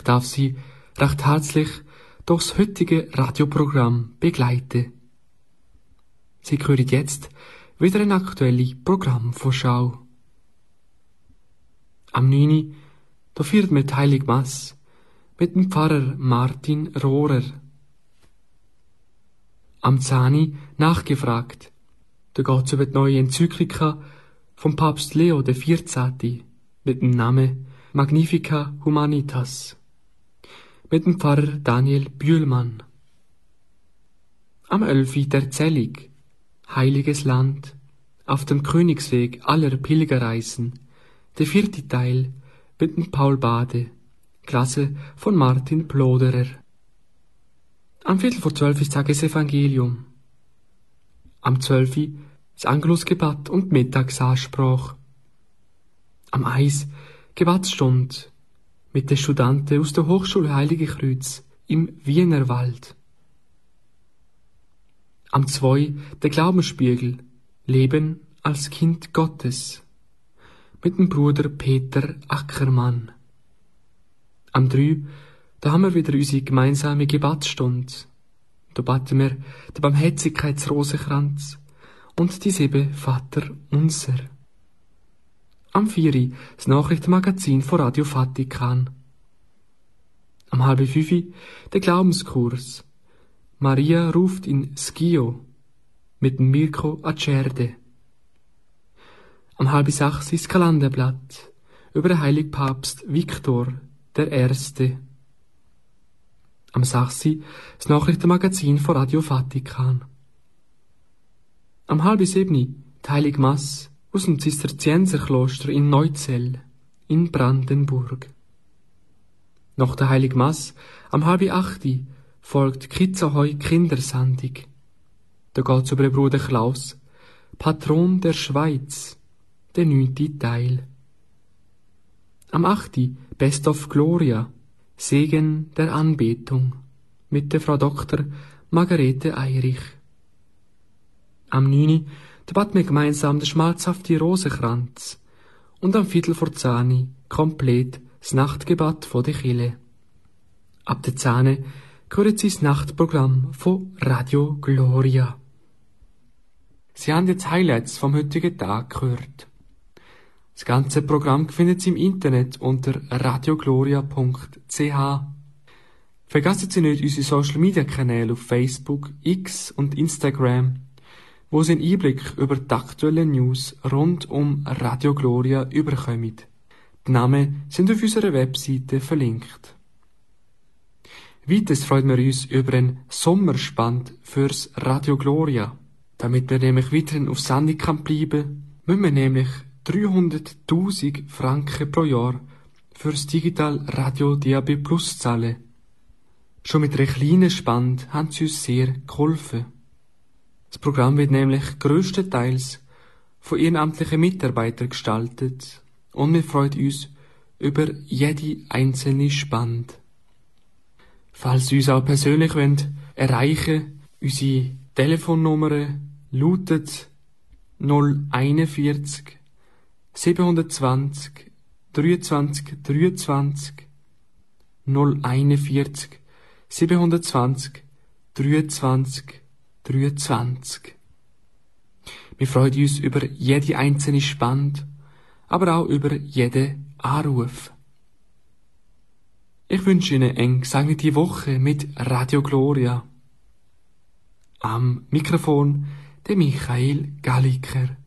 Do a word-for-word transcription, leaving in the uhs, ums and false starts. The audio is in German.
Ich darf Sie recht herzlich durchs heutige Radioprogramm begleiten. Sie hören jetzt wieder eine aktuelle Programmvorschau. Am neunten da feiert wir die Heilige Messe mit dem Pfarrer Martin Rohrer. Am zehnten nachgefragt. Da geht's über die neue Enzyklika vom Papst Leo der vierzehnte mit dem Namen Magnifica Humanitas mit dem Pfarrer Daniel Bühlmann. Am elften der Erzählung Heiliges Land auf dem Königsweg aller Pilgerreisen, der vierte Teil mit dem Paul Bade, Klasse von Martin Ploderer. Am Viertel vor zwölf ist Tagesevangelium. Am zwölften das Angelusgebet und Mittagsansprache. Am eins Gebetsstunde mit den Studenten aus der Hochschule Heilige Kreuz im Wienerwald. Am zwei der Glaubensspiegel Leben als Kind Gottes mit dem Bruder Peter Ackermann. Am drei da haben wir wieder unsere gemeinsame Gebetsstunde. Da beten wir den Barmherzigkeitsrosenkranz und die sieben Vater unser. Am vier das Nachrichtenmagazin von Radio Vatikan. Am halb fünf der Glaubenskurs Maria ruft in Schio mit dem Mirko Acerde. Am halb sechs das Kalenderblatt über den heiligen Papst Viktor der Erste. Am sechs das Nachrichtenmagazin von Radio Vatikan. Am halb sieben die Heilige Messe aus dem Zisterzienserkloster in Neuzell in Brandenburg. Nach der Heiligen Messe am halb acht folgt Kitzahoi Kindersendung. Da geht's über den Bruder Klaus, Patron der Schweiz, der neunte Teil. Am acht Best of Gloria, Segen der Anbetung, mit der Frau Doktor Margarete Eirich. Am neunten beten wir gemeinsam den schmalzhaften Rosenkranz und am Viertel vor zehn komplett das Nachtgebet von der Kirche. Ab der zehn hören Sie das Nachtprogramm von Radio Gloria. Sie haben jetzt Highlights vom heutigen Tag gehört. Das ganze Programm finden Sie im Internet unter radiogloria punkt c h. Vergessen Sie nicht unsere Social Media Kanäle auf Facebook, X und Instagram, wo Sie einen Einblick über die aktuellen News rund um Radio Gloria überkommen. Die Namen sind auf unserer Webseite verlinkt. Weiters freuen wir uns über einen Sommerspand fürs Radio Gloria. Damit wir nämlich weiterhin auf Sendung kann bleiben, müssen wir nämlich dreihunderttausend Franken pro Jahr fürs Digital Radio D A B Plus zahlen. Schon mit einer kleinen Spende haben sie uns sehr geholfen. Das Programm wird nämlich grösstenteils von ehrenamtlichen Mitarbeitern gestaltet und wir freuen uns über jede einzelne Spende. Falls Sie uns auch persönlich wollen, erreichen, unsere Telefonnummer lautet null einundvierzig siebenhundertzwanzig dreiundzwanzig dreiundzwanzig null einundvierzig siebenhundertzwanzig dreiundzwanzig dreiundzwanzig. Wir freuen uns über jede einzelne Spende, aber auch über jeden Anruf. Ich wünsche Ihnen eine gesegnete Woche mit Radio Gloria. Am Mikrofon der Michael Galliker.